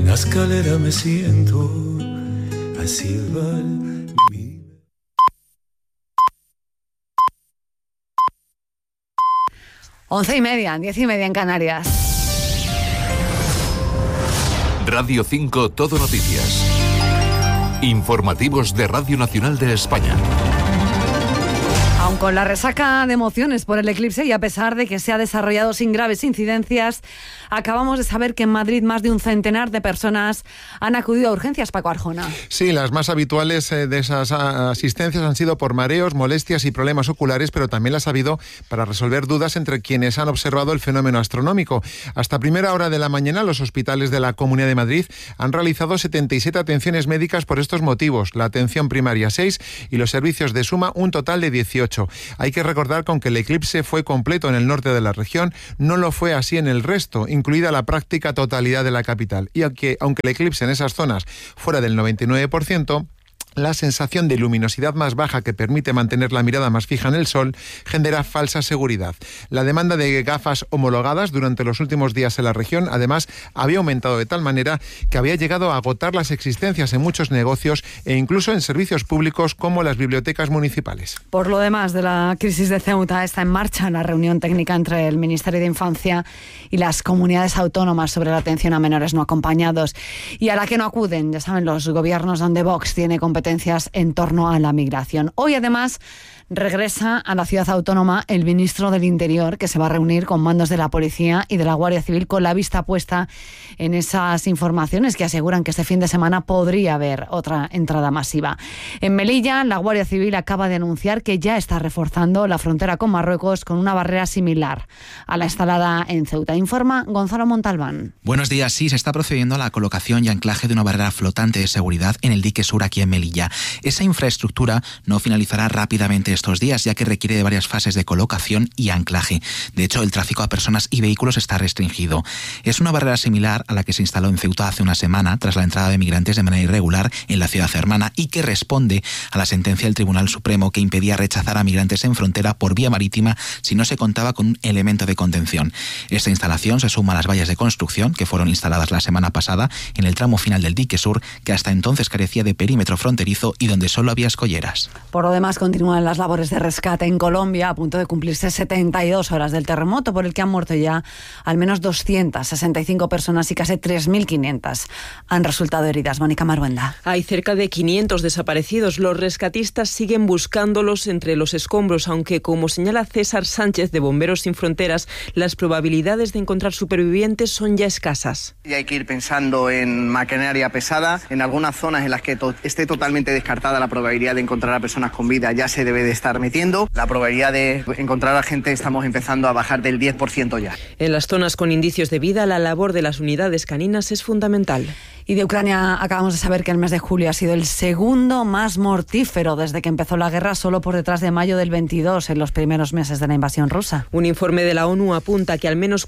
una escalera me siento a silbar mi... 11:30, 10:30 en Canarias. Radio 5 Todo Noticias. Informativos de Radio Nacional de España. Aun con la resaca de emociones por el eclipse y a pesar de que se ha desarrollado sin graves incidencias, acabamos de saber que en Madrid más de un centenar de personas han acudido a urgencias. Paco Arjona. Sí, las más habituales de esas asistencias han sido por mareos, molestias y problemas oculares, pero también las ha habido para resolver dudas entre quienes han observado el fenómeno astronómico. Hasta primera hora de la mañana, los hospitales de la Comunidad de Madrid han realizado 77 atenciones médicas por estos motivos, la atención primaria 6 y los servicios de suma un total de 18. Hay que recordar que aunque el eclipse fue completo en el norte de la región, no lo fue así en el resto, incluida la práctica totalidad de la capital. Y aunque el eclipse en esas zonas fuera del 99%, la sensación de luminosidad más baja que permite mantener la mirada más fija en el sol genera falsa seguridad. La demanda de gafas homologadas durante los últimos días en la región, además, había aumentado de tal manera que había llegado a agotar las existencias en muchos negocios e incluso en servicios públicos como las bibliotecas municipales. Por lo demás de la crisis de Ceuta, está en marcha la reunión técnica entre el Ministerio de Infancia y las comunidades autónomas sobre la atención a menores no acompañados y a la que no acuden, ya saben, los gobiernos donde Vox tiene competencias en torno a la migración. Hoy, además, regresa a la ciudad autónoma el ministro del Interior, que se va a reunir con mandos de la Policía y de la Guardia Civil con la vista puesta en esas informaciones que aseguran que este fin de semana podría haber otra entrada masiva. En Melilla, la Guardia Civil acaba de anunciar que ya está reforzando la frontera con Marruecos con una barrera similar a la instalada en Ceuta. Informa Gonzalo Montalbán. Buenos días. Sí, se está procediendo a la colocación y anclaje de una barrera flotante de seguridad en el dique sur aquí en Melilla. Esa infraestructura no finalizará rápidamente estos días, ya que requiere de varias fases de colocación y anclaje. De hecho, el tráfico a personas y vehículos está restringido. Es una barrera similar a la que se instaló en Ceuta hace una semana tras la entrada de migrantes de manera irregular en la ciudad hermana y que responde a la sentencia del Tribunal Supremo que impedía rechazar a migrantes en frontera por vía marítima si no se contaba con un elemento de contención. Esta instalación se suma a las vallas de construcción que fueron instaladas la semana pasada en el tramo final del dique sur, que hasta entonces carecía de perímetro fronterizo y donde solo había escolleras. Por lo demás, continúan las labores de rescate en Colombia, a punto de cumplirse 72 horas del terremoto, por el que han muerto ya al menos 265 personas y casi 3.500 han resultado heridas. Mónica Maruenda. Hay cerca de 500 desaparecidos. Los rescatistas siguen buscándolos entre los escombros, aunque, como señala César Sánchez de Bomberos Sin Fronteras, las probabilidades de encontrar supervivientes son ya escasas. Y hay que ir pensando en maquinaria pesada. En algunas zonas en las que esté totalmente descartada la probabilidad de encontrar a personas con vida ya se debe de estar metiendo. La probabilidad de encontrar a gente estamos empezando a bajar del 10% ya. En las zonas con indicios de vida, la labor de las unidades caninas es fundamental. Y de Ucrania acabamos de saber que el mes de julio ha sido el segundo más mortífero desde que empezó la guerra, solo por detrás de mayo del 22, en los primeros meses de la invasión rusa. Un informe de la ONU apunta que al menos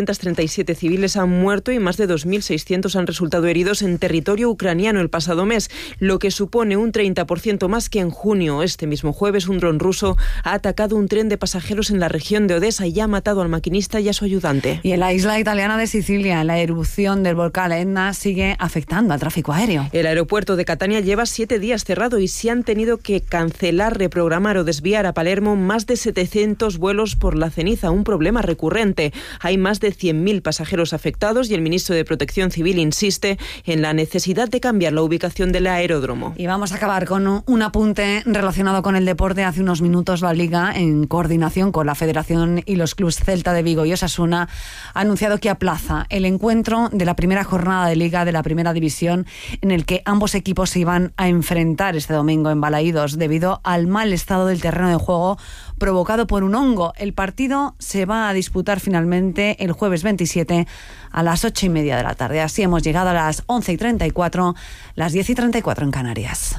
437 civiles han muerto y más de 2.600 han resultado heridos en territorio ucraniano el pasado mes, lo que supone un 30% más que en junio. Este mismo jueves, un dron ruso ha atacado un tren de pasajeros en la región de Odessa y ha matado al maquinista y a su ayudante. Y en la isla italiana de Sicilia, la erupción del volcán Etna sigue afectando al tráfico aéreo. El aeropuerto de Catania lleva 7 días cerrado y se han tenido que cancelar, reprogramar o desviar a Palermo más de 700 vuelos por la ceniza, un problema recurrente. Hay más de 100.000 pasajeros afectados y el ministro de Protección Civil insiste en la necesidad de cambiar la ubicación del aeródromo. Y vamos a acabar con un apunte relacionado con el deporte. Hace unos minutos la Liga, en coordinación con la Federación y los clubes Celta de Vigo y Osasuna, ha anunciado que aplaza el encuentro de la primera jornada de Liga de la Primera División, en el que ambos equipos se iban a enfrentar este domingo en Balaídos debido al mal estado del terreno de juego provocado por un hongo. El partido se va a disputar finalmente el jueves 27 a las 8:30 de la tarde. Así hemos llegado a las 11:34, las 10:34 en Canarias.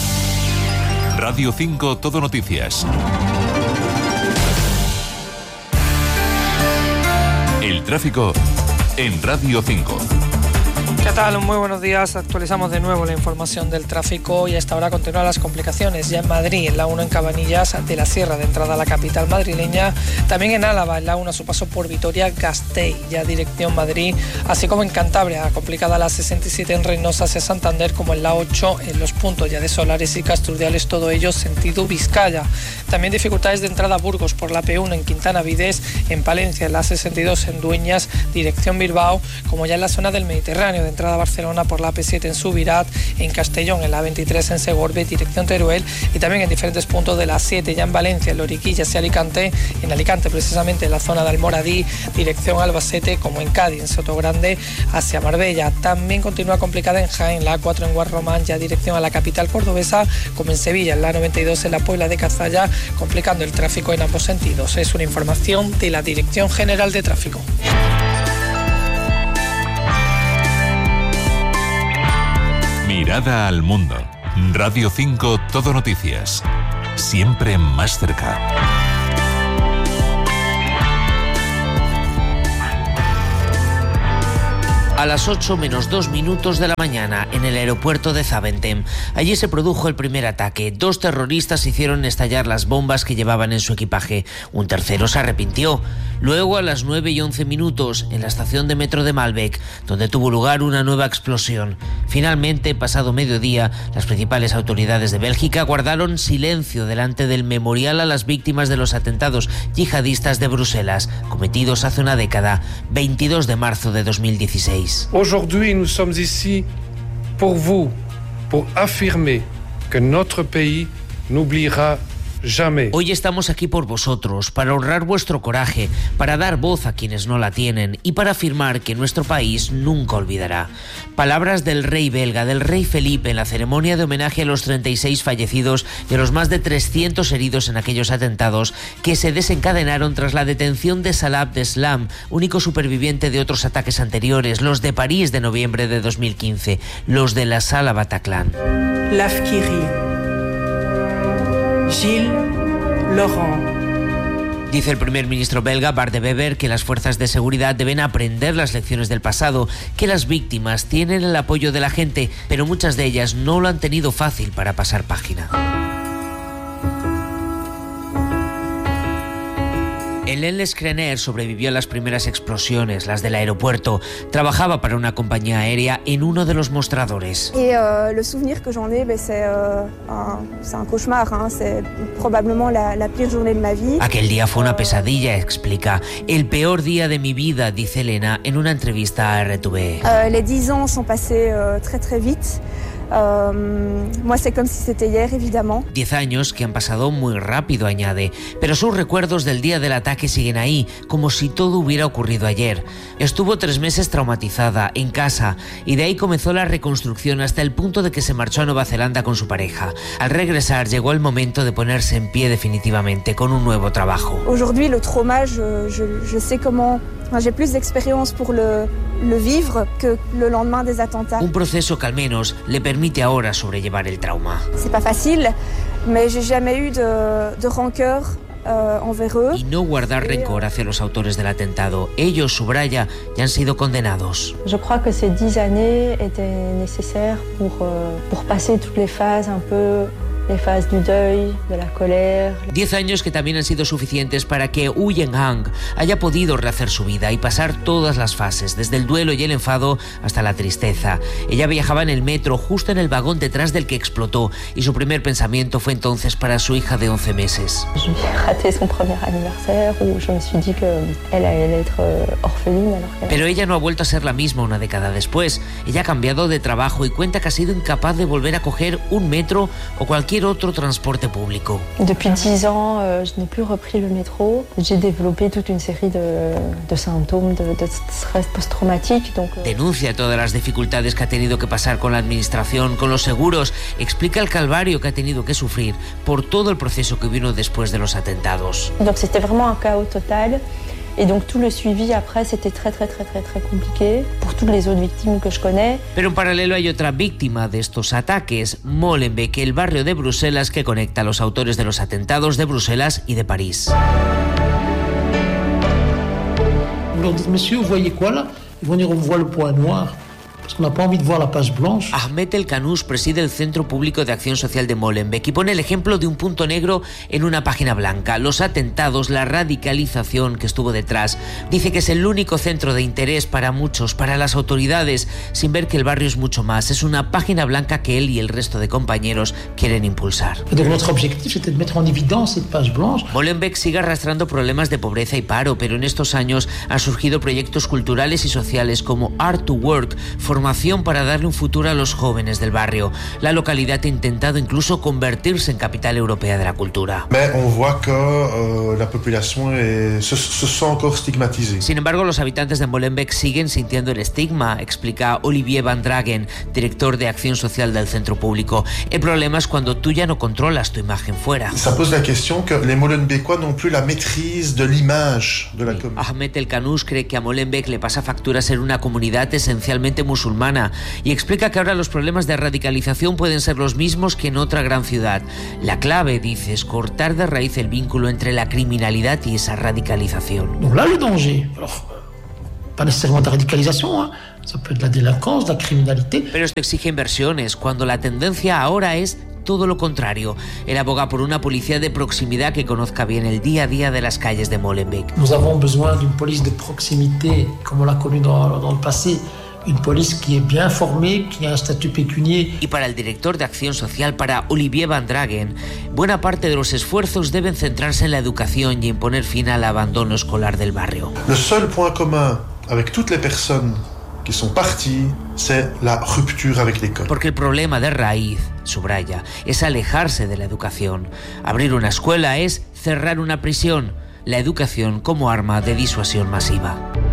Radio 5 Todo Noticias. El tráfico en Radio 5. ¿Qué tal? Muy buenos días. Actualizamos de nuevo la información del tráfico y a esta hora continúan las complicaciones ya en Madrid, en la 1 en Cabanillas de la Sierra de entrada a la capital madrileña, también en Álava, en la 1 a su paso por Vitoria-Gasteiz, ya dirección Madrid, así como en Cantabria, complicada la 67 en Reynosa hacia Santander, como en la 8 en los puntos ya de Solares y Castrudiales, todo ello sentido Vizcaya. También dificultades de entrada a Burgos por la P1 en Quintana Vides, en Palencia, en la 62 en Dueñas, dirección Bilbao, como ya en la zona del Mediterráneo, de entrada a Barcelona por la AP7 en Subirat, en Castellón, en la 23 en Segorbe, dirección Teruel, y también en diferentes puntos de la 7 ya en Valencia, en Loriquillas y Alicante, en Alicante precisamente en la zona de Almoradí, dirección Albacete, como en Cádiz, en Sotogrande, hacia Marbella. También continúa complicada en Jaén, la A4 en Guarromán, ya dirección a la capital cordobesa, como en Sevilla, en la 92 en la Puebla de Cazalla, complicando el tráfico en ambos sentidos. Es una información de la Dirección General de Tráfico. Mirada al mundo. Radio 5 Todo Noticias. Siempre más cerca. A las 8 menos 2 minutos de la mañana, en el aeropuerto de Zaventem. Allí se produjo el primer ataque. 2 terroristas hicieron estallar las bombas que llevaban en su equipaje. Un tercero se arrepintió. Luego, a las 9 y 11 minutos, en la estación de metro de Malbec, donde tuvo lugar una nueva explosión. Finalmente, pasado mediodía, las principales autoridades de Bélgica guardaron silencio delante del memorial a las víctimas de los atentados yihadistas de Bruselas, cometidos hace una década, 22 de marzo de 2016. Aujourd'hui, nous sommes ici pour vous, pour affirmer que notre pays n'oubliera jamais. Hoy estamos aquí por vosotros, para honrar vuestro coraje, para dar voz a quienes no la tienen y para afirmar que nuestro país nunca olvidará. Palabras del rey belga, del rey Felipe, en la ceremonia de homenaje a los 36 fallecidos y a los más de 300 heridos en aquellos atentados que se desencadenaron tras la detención de Salah Abdeslam, único superviviente de otros ataques anteriores, los de París de noviembre de 2015, los de la Sala Bataclan. L'Afkiri. Gilles Laurent. Dice el primer ministro belga, Bart de Wever, que las fuerzas de seguridad deben aprender las lecciones del pasado, que las víctimas tienen el apoyo de la gente, pero muchas de ellas no lo han tenido fácil para pasar página. Hélène Skrener sobrevivió a las primeras explosiones, las del aeropuerto. Trabajaba para una compañía aérea en uno de los mostradores. Le souvenir que j'en ai, c'est un cauchemar, c'est probablement la pire journée de ma vie. Aquel día fue una pesadilla, explica. El peor día de mi vida, dice Elena en una entrevista a RTV. Les 10 ans sont passés très très vite. Moi, c'est comme si c'était hier, évidemment. 10 años que han pasado muy rápido, añade, pero sus recuerdos del día del ataque siguen ahí, como si todo hubiera ocurrido ayer. Estuvo 3 meses traumatizada, en casa, y de ahí comenzó la reconstrucción hasta el punto de que se marchó a Nueva Zelanda con su pareja. Al regresar, llegó el momento de ponerse en pie definitivamente, con un nuevo trabajo. Aujourd'hui, le trauma, je sais comment... J'ai plus d'expérience pour le vivre que le lendemain des attentats. Un proceso que al menos le permite ahora sobrellevar el trauma. C'est pas facile, mais j'ai jamais eu de rancœur envers eux. Y no guardar rencor hacia los autores del atentado. Ellos, subraya, ya han sido condenados. Je crois que ces 10 années étaient nécessaires pour passer toutes les phases un peu... les phases du deuil, de la colère. 10 años que también han sido suficientes para que Wu Yenhang haya podido rehacer su vida y pasar todas las fases, desde el duelo y el enfado hasta la tristeza. Ella viajaba en el metro, justo en el vagón detrás del que explotó, y su primer pensamiento fue entonces para su hija de 11 meses. J'ai raté son premier anniversaire où je me suis dit qu'elle allait être orpheline alors qu'elle... Pero ella no ha vuelto a ser la misma una década después. Ella ha cambiado de trabajo y cuenta que ha sido incapaz de volver a coger un metro o cualquier otro transporte público. Depuis 10 ans, je n'ai plus repris le métro. J'ai développé toute une série de symptômes de stress post-traumatique. Denuncia todas las dificultades que ha tenido que pasar con la administración, con los seguros. Explica el calvario que ha tenido que sufrir por todo el proceso que vino después de los atentados. Donc c'était vraiment un chaos total. Et donc tout le suivi après c'était très compliqué pour toutes les autres victimes que je connais. Pero en paralelo hay otra víctima de estos ataques, Molenbeek, el barrio de Bruselas que conecta a los autores de los atentados de Bruselas y de París. On leur dit, monsieur, vous voyez quoi là? Ils vont dire, on voit le point noir. Ahmed El Kanous preside el Centro Público de Acción Social de Molenbeek y pone el ejemplo de un punto negro en una página blanca: los atentados, la radicalización que estuvo detrás. Dice que es el único centro de interés para muchos, para las autoridades, sin ver que el barrio es mucho más. Es una página blanca que él y el resto de compañeros quieren impulsar. Molenbeek sigue arrastrando problemas de pobreza y paro, pero en estos años han surgido proyectos culturales y sociales como Art to Work, formación para darle un futuro a los jóvenes del barrio. La localidad ha intentado incluso convertirse en capital europea de la cultura. Sin embargo, los habitantes de Molenbeek siguen sintiendo el estigma, explica Olivier Van Dragen, director de Acción Social del Centro Público. El problema es cuando tú ya no controlas tu imagen fuera. Ahmed El Kanous cree que a Molenbeek le pasa factura ser una comunidad esencialmente musulmana y explica que ahora los problemas de radicalización pueden ser los mismos que en otra gran ciudad. La clave, dice, es cortar de raíz el vínculo entre la criminalidad y esa radicalización. Donc là, le danger, alors, pas nécessairement de radicalisation, ça peut être la délinquance, la criminalité. Pero esto exige inversiones, cuando la tendencia ahora es todo lo contrario. Él aboga por una policía de proximidad que conozca bien el día a día de las calles de Molenbeek. Nous avons besoin d'une police de proximité, comme on l'a connu dans le passé. Une police qui est bien formée, qui a un statut pécunier. Y para el director de Acción Social, para Olivier Van Dragen, buena parte de los esfuerzos deben centrarse en la educación y en poner fin al abandono escolar del barrio. Le seul point commun avec toutes les personnes qui sont parties, c'est la rupture avec l'école. Porque el problema de raíz, subraya, es alejarse de la educación. Abrir una escuela es cerrar una prisión. La educación como arma de disuasión masiva.